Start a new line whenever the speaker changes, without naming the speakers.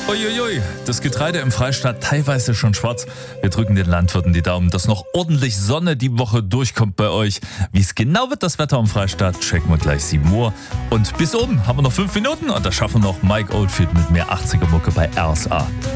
Uiuiui, das Getreide im Freistaat teilweise schon schwarz. Wir drücken den Landwirten die Daumen, dass noch ordentlich Sonne die Woche durchkommt bei euch. Wie es genau wird, das Wetter im Freistaat, checken wir gleich 7 Uhr. Und bis oben haben wir noch 5 Minuten und da schaffen wir noch Mike Oldfield mit mehr 80er Mucke bei RSA.